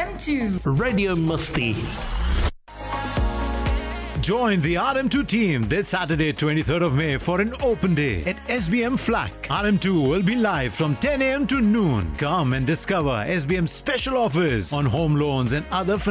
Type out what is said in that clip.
RM2. Radio Musti. Join the RM2 team this Saturday, 23rd of May for an open day at SBM Flack. RM2 will be live from 10 a.m. to noon. Come and discover SBM's special offers on home loans and other